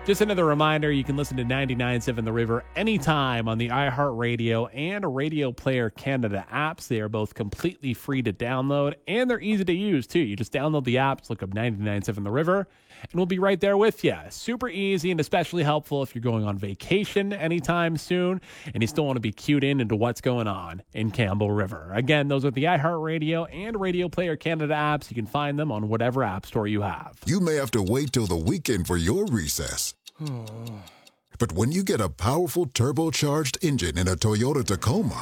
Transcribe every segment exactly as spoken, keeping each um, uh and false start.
Just another reminder, you can listen to ninety-nine point seven The River anytime on the iHeartRadio and Radio Player Canada apps. They are both completely free to download, and they're easy to use, too. You just download the apps, look up ninety-nine point seven The River, and we'll be right there with you. Super easy and especially helpful if you're going on vacation anytime soon and you still want to be cued in into what's going on in Campbell River. Again, those are the iHeartRadio and Radio Player Canada apps. You can find them on whatever app store you have. You may have to wait till the weekend for your recess. But when you get a powerful turbocharged engine in a Toyota Tacoma,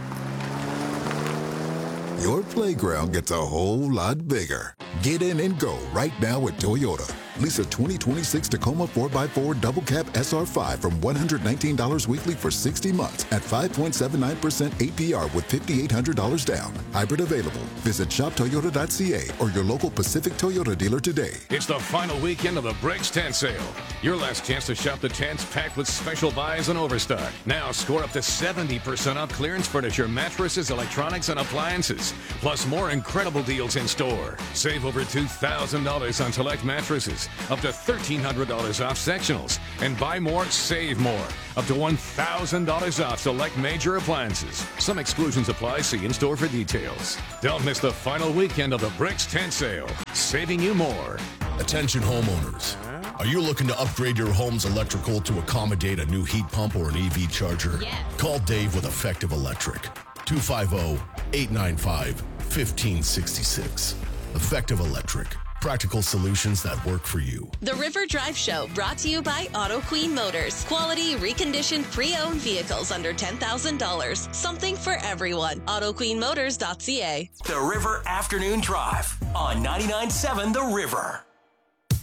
your playground gets a whole lot bigger. Get in and go right now at Toyota. Lease a twenty twenty-six Tacoma four by four Double Cab S R five from one hundred nineteen dollars weekly for sixty months at five point seven nine percent A P R with five thousand eight hundred dollars down. Hybrid available. Visit shop toyota dot c a or your local Pacific Toyota dealer today. It's the final weekend of the Bricks Tent Sale. Your last chance to shop the tents packed with special buys and overstock. Now score up to seventy percent off clearance furniture, mattresses, electronics, and appliances. Plus more incredible deals in store. Save over two thousand dollars on select mattresses. Up to thirteen hundred dollars off sectionals. And buy more, save more. Up to one thousand dollars off select major appliances. Some exclusions apply. See in-store for details. Don't miss the final weekend of the Bricks Tent Sale. Saving you more. Attention homeowners. Are you looking to upgrade your home's electrical to accommodate a new heat pump or an E V charger? Yes. Call Dave with Effective Electric. two five zero, eight nine five, one five six six. Effective Electric. Practical solutions that work for you. The River Drive Show, brought to you by Auto Queen Motors. Quality, reconditioned, pre-owned vehicles under ten thousand dollars. Something for everyone. auto queen motors dot c a. The River Afternoon Drive on ninety-nine point seven The River.